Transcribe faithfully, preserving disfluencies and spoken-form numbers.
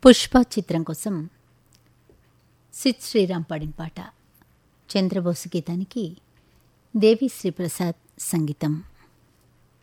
పుష్ప చిత్రం కోసం సిద్ శ్రీరామ్ పాడిన పాట. చంద్రబోసు గీతానికి దేవి శ్రీప్రసాద్ సంగీతం.